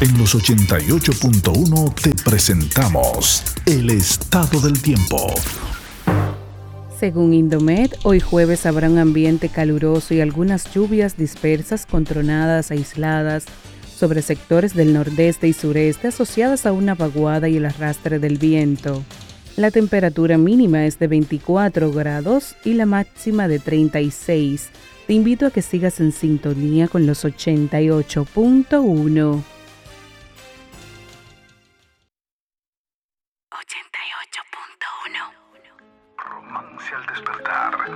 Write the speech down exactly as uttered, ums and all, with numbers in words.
En los ochenta y ocho punto uno te presentamos el estado del tiempo. Según Indomet, hoy jueves habrá un ambiente caluroso y algunas lluvias dispersas con tronadas aisladas sobre sectores del nordeste y sureste asociadas a una vaguada y el arrastre del viento. La temperatura mínima es de veinticuatro grados y la máxima de treinta y seis. Te invito a que sigas en sintonía con los ochenta y ocho punto uno. ochenta y ocho punto uno. Romance al despertar.